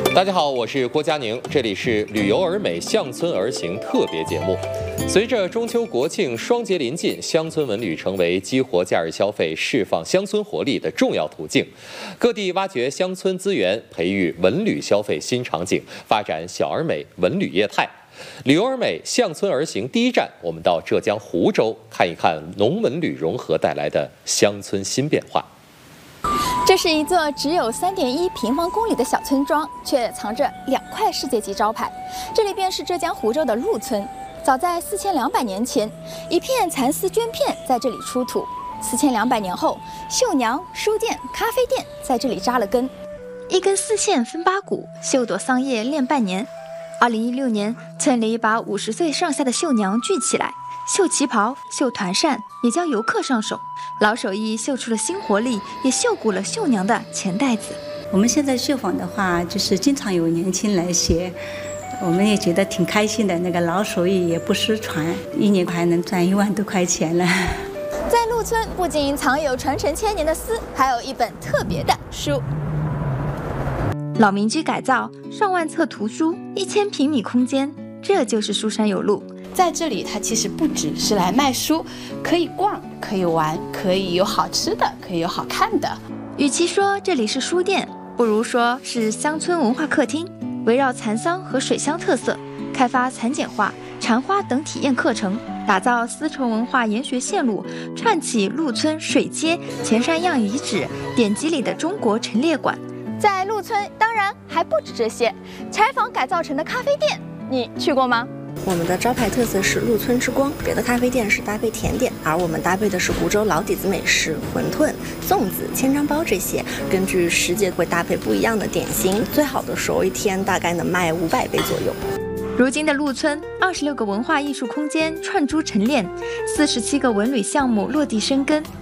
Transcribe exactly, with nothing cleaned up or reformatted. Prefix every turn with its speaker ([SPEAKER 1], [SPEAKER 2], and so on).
[SPEAKER 1] 大家好，我是郭佳宁，这里是旅游而美、乡村而行特别节目。随着中秋国庆双节临近，乡村文旅成为激活假日消费、释放乡村活力的重要途径。各地挖掘乡村资源，培育文旅消费新场景，发展小而美文旅业态。旅游而美、乡村而行第一站，我们到浙江湖州看一看农文旅融合带来的乡村新变化。
[SPEAKER 2] 这是一座只有 三点一平方公里的小村庄，却藏着两块世界级招牌。这里便是浙江湖州的鹿村。早在四千两百年前，一片蚕丝绢片在这里出土。四千两百年后，绣娘、书店、咖啡店在这里扎了根。一根丝线分八股，绣朵桑叶练半年。二零一六年，村里把五十岁上下的绣娘聚起来，绣旗袍、绣团扇，也教游客上手。老手艺绣出了新活力，也绣鼓了绣娘的钱袋子。
[SPEAKER 3] 我们现在绣坊的话，就是经常有年轻来学，我们也觉得挺开心的。那个老手艺也不失传，一年还能赚一万多块钱了。
[SPEAKER 2] 在鹿村，不仅藏有传承千年的丝，还有一本特别的书。老民居改造，上万册图书，一千平米空间，这就是书山有路。
[SPEAKER 4] 在这里，它其实不只是来卖书，可以逛，可以玩，可以有好吃的，可以有好看的。
[SPEAKER 2] 与其说这里是书店，不如说是乡村文化客厅。围绕蚕桑和水乡特色，开发蚕茧画、缠花等体验课程，打造丝绸文化研学线路，串起鹿村水街、钱山样遗址、典籍里的中国陈列馆。在鹿村，当然还不止这些，柴房改造成的咖啡店，你去过吗？
[SPEAKER 5] 我们的招牌特色是鹿村之光，别的咖啡店是搭配甜点，而我们搭配的是湖州老底子美食，馄饨、粽子、千张包这些，根据时节会搭配不一样的点心，最好的时候一天大概能卖五百杯左右。
[SPEAKER 2] 如今的鹿村，二十六个文化艺术空间串珠陈列，四十七个文旅项目落地生根。